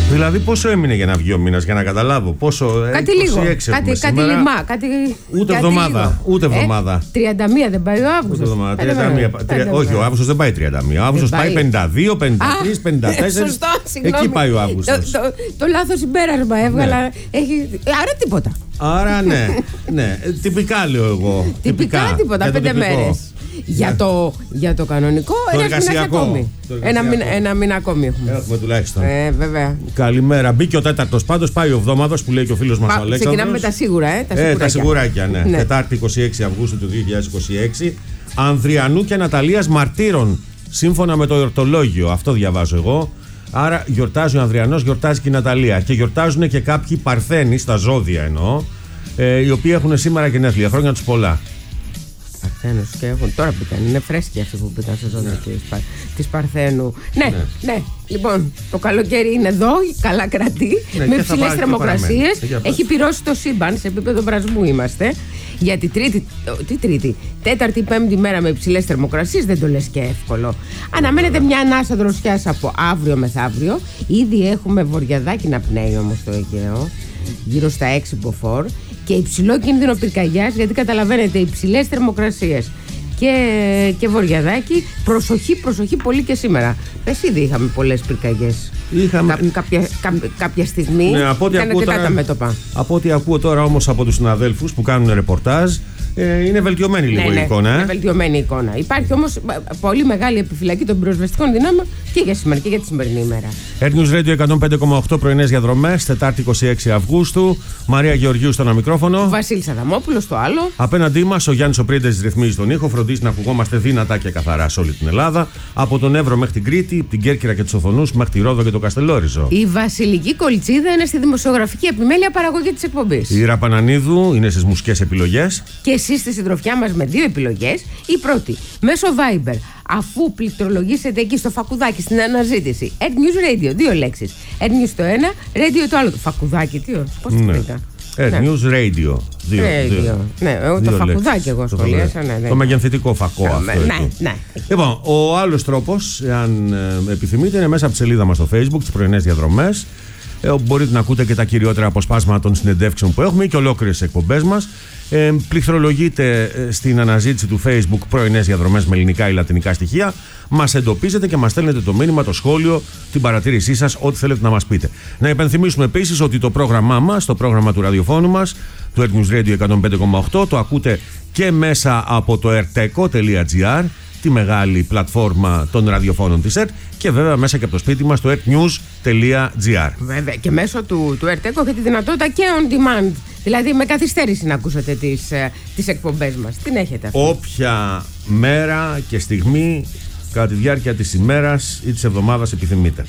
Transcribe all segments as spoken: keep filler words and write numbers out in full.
Δηλαδή, πόσο έμεινε για να βγει ο μήνας, για να καταλάβω. Πόσο. Κάτι λίγο. Κάτι, κάτι λιμά. Κάτι, ούτε κάτι εβδομάδα. Λίγο. Ούτε εβδομάδα. Ε, τριάντα μία δεν πάει ο Αύγουστος. τριάντα μία, τρία, όχι, ο Αύγουστος δεν πάει τριάντα μία. Ο Αύγουστος πάει πενήντα δύο, πενήντα τρία, πενήντα τέσσερα. Σωστό, συγγνώμη. Εκεί πάει ο Αύγουστος. Το, το, το λάθος συμπέρασμα έβγαλα. Ναι. Έχει, άρα τίποτα. Άρα ναι. ναι. Τυπικά λέω εγώ. Τυπικά, τυπικά τίποτα. Πέντε μέρες. Για το, για το κανονικό, το ένα μήνα ακόμη. Ένα μήνα, ένα μήνα ακόμη έχουμε. Έχουμε τουλάχιστον. Ε, βέβαια. Καλημέρα. Μπήκε ο τέταρτος πάντως, πάει ο εβδόμαδος που λέει και ο φίλος μας ο Αλέξανδρος. Ξεκινάμε με τα σίγουρα, ε. Τα, ε, τα σιγουράκια, ναι. ναι. Τετάρτη είκοσι έξι Αυγούστου του δύο χιλιάδες είκοσι έξι. Ανδριανού και Ναταλίας μαρτύρων. Σύμφωνα με το εορτολόγιο. Αυτό διαβάζω εγώ. Άρα γιορτάζει ο Ανδριανός, γιορτάζει και η Ναταλία. Και γιορτάζουν και κάποιοι Παρθένοι, στα ζώδια εννοώ, ε, οι οποίοι έχουν σήμερα γενέθλια. Χρόνια τους πολλά. Παρθένους και έχουν. Τώρα πήγαν. Είναι φρέσκοι αυτοί που πήγαν σε ζώνη ναι. της, της Παρθένου. Ναι, ναι, ναι. Λοιπόν, το καλοκαίρι είναι εδώ, καλά κρατεί. Ναι, με υψηλές θερμοκρασίες. Έχει πυρώσει το σύμπαν, σε επίπεδο βρασμού είμαστε. Γιατί τρίτη, τι τρίτη, τέταρτη, πέμπτη μέρα με υψηλές θερμοκρασίες δεν το λες και εύκολο. Αναμένεται μια ανάσα δροσιάς από αύριο μεθαύριο. Ήδη έχουμε βορειαδάκι να πνέει όμως στο Αιγαίο, γύρω στα έξι μποφόρ. Και υψηλό κίνδυνο πυρκαγιάς, γιατί καταλαβαίνετε υψηλές θερμοκρασίες και, και βορειαδάκι. Προσοχή, προσοχή πολύ και σήμερα. Πες ήδη είχαμε πολλές πυρκαγιές. Είχαμε... Κά, κάποια, κά, κάποια στιγμή ναι, από ήταν αρκετά τα μέτωπα. Από ό,τι ακούω τώρα όμως από τους συναδέλφους που κάνουν ρεπορτάζ, ε, είναι βελτιωμένη λίγο ναι, η εικόνα. Ναι, ε? είναι βελτιωμένη η εικόνα. Υπάρχει όμως πολύ μεγάλη επιφυλακή των πυροσβεστικών δυνάμεων και για σήμερα και για τη σημερινή ημέρα. Air News Radio εκατόν πέντε κόμμα οκτώ πρωινές διαδρομές, Τετάρτη είκοσι έξι Αυγούστου. Μαρία Γεωργίου στο ένα μικρόφωνο. Βασίλης Αδαμόπουλος στο άλλο. Απέναντί μας ο Γιάννης Οπρίντες ρυθμίζει τον ήχο, φροντίζει να ακουγόμαστε δυνατά και καθαρά σε όλη την Ελλάδα. Από τον Εύρο μέχρι την Κρήτη, την Κέρκυρα και τους Οθονούς μέχρι τη Ρόδο και το Καστελόριζο. Η Βασιλική Κολτσίδα είναι στη δημοσιογραφική επιμέλεια παραγωγή της εκπομπής. Η Ήρα Πανανίδου είναι στις μουσικές επιλογές. Και εσείς στη συντροφιά μας με δύο επιλογές. Η πρώτη, μέσω Viber, αφού πληκτρολογήσετε εκεί στο φακουδάκι στην αναζήτηση Air News Radio, δύο λέξεις. Air News το ένα, Radio το άλλο. Το φακουδάκι, τι ωραία, πώς το βρήκα. Air ναι. News Radio. Δύο, Radio. Δύο. Ναι, εγώ δύο το φακουδάκι λέξεις. εγώ σχολίασα. Ναι, ναι. Το μεγενθητικό φακό ναι, αυτό. Ναι, ναι. Λοιπόν, ο άλλος τρόπος, αν ε, επιθυμείτε, είναι μέσα από τη σελίδα μας στο Facebook, τις πρωινές διαδρομές. Ε, μπορείτε να ακούτε και τα κυριότερα αποσπάσματα των συνεντεύξεων που έχουμε και ολόκληρες εκπομπές μας. Ε, πληκτρολογείτε στην αναζήτηση του Facebook πρωινές διαδρομές με ελληνικά ή λατινικά στοιχεία. Μας εντοπίζετε και μας στέλνετε το μήνυμα, το σχόλιο, την παρατήρησή σας, ό,τι θέλετε να μας πείτε. Να υπενθυμίσουμε επίσης ότι το πρόγραμμά μας, το πρόγραμμα του ραδιοφώνου μας, του Air News Radio εκατόν πέντε κόμμα οκτώ, το ακούτε και μέσα από το erteco τελεία gr, τη μεγάλη πλατφόρμα των ραδιοφώνων της ΕΡΤ, και βέβαια μέσα και από το σπίτι μας το ertnews τελεία gr. Βέβαια, και μέσω του, του erteco έχετε τη δυνατότητα και on demand. Δηλαδή με καθυστέρηση να ακούσετε τις, τις εκπομπές μας. Την έχετε αυτή. Όποια μέρα και στιγμή κατά τη διάρκεια της ημέρας ή της εβδομάδας επιθυμείτε.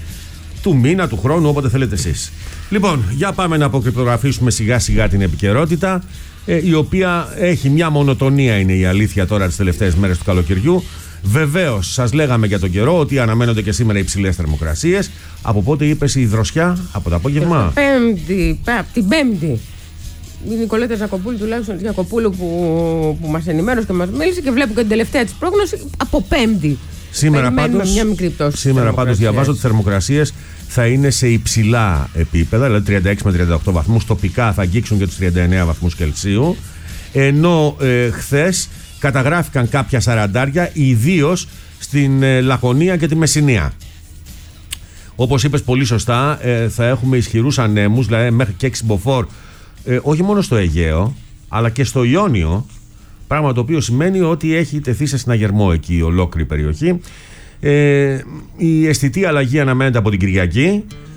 Του μήνα, του χρόνου, όποτε θέλετε εσείς. Λοιπόν, για πάμε να αποκρυπτογραφήσουμε σιγά σιγά την επικαιρότητα, ε, η οποία έχει μια μονοτονία, είναι η αλήθεια τώρα, τις τελευταίες μέρες του καλοκαιριού. Βεβαίως, σας λέγαμε για τον καιρό ότι αναμένονται και σήμερα υψηλές θερμοκρασίες. Από πότε είπες η δροσιά? Από το απόγευμα. Πέμπτη, από την Πέμπτη. Η Νικολέτα Ζακοπούλου, τουλάχιστον τη Ζακοπούλου που, που μας ενημέρωσε και μας μίλησε, και βλέπω και την τελευταία της πρόγνωση από Πέμπτη. Σήμερα πάντως, μια μικρή πτώση σήμερα πάντως διαβάζω ότι οι θερμοκρασίες θα είναι σε υψηλά επίπεδα, δηλαδή τριάντα έξι με τριάντα οκτώ βαθμούς, τοπικά θα αγγίξουν και τους τριάντα εννέα βαθμούς Κελσίου, ενώ ε, χθες καταγράφηκαν κάποια σαραντάρια, ιδίως στην ε, Λακωνία και τη Μεσσηνία. Όπως είπες πολύ σωστά, ε, θα έχουμε ισχυρούς ανέμους, δηλαδή μέχρι και έξι μποφόρ, ε, όχι μόνο στο Αιγαίο, αλλά και στο Ιόνιο, πράγμα το οποίο σημαίνει ότι έχει τεθεί σε συναγερμό εκεί η ολόκληρη περιοχή. Ε, η αισθητή αλλαγή αναμένεται από την Κυριακή.